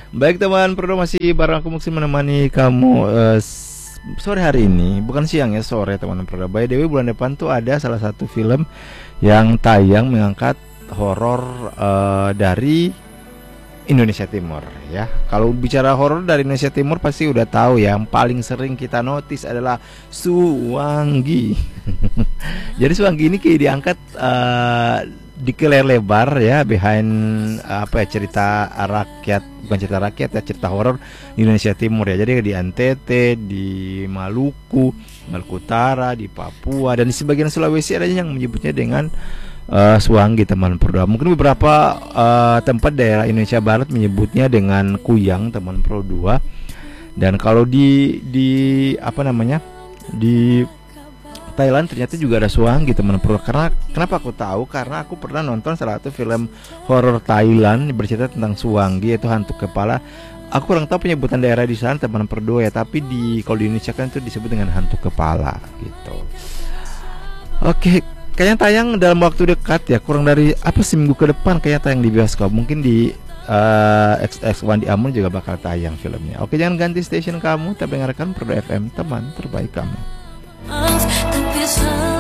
Baik teman, Prodo masih bareng aku Muksin menemani kamu sore hari ini. Bukan siang ya, sore teman Prodo. By the way, bulan depan tuh ada salah satu film yang tayang mengangkat horor dari Indonesia Timur ya. Kalau bicara horor dari Indonesia Timur pasti udah tahu ya. Yang paling sering kita notice adalah Suwanggi. Jadi Suwanggi ini kayak diangkat di layar lebar ya, behind apa ya, cerita rakyat, bukan cerita rakyat ya, cerita horor di Indonesia Timur ya. Jadi di NTT, di Maluku, Maluku Utara, di Papua, dan di sebagian Sulawesi ada yang menyebutnya dengan Suwanggi teman Pro 2. Mungkin beberapa tempat daerah Indonesia Barat menyebutnya dengan Kuyang teman Pro 2. Dan kalau di apa namanya, di Thailand ternyata juga ada Suwanggi teman Pro. Karena kenapa aku tahu? Karena aku pernah nonton salah satu film horor Thailand bercerita tentang Suwanggi, yaitu hantu kepala. Aku kurang tahu penyebutan daerah di sana teman Pro 2 ya, tapi kalau di Indonesia kan itu disebut dengan hantu kepala gitu. Oke, kayaknya tayang dalam waktu dekat ya, kurang dari seminggu ke depan kayaknya tayang di bioskop. Mungkin di XX1 di Ambon juga bakal tayang filmnya. Oke, jangan ganti station kamu, tapi dengarkan Pro FM, teman terbaik kamu. Tapi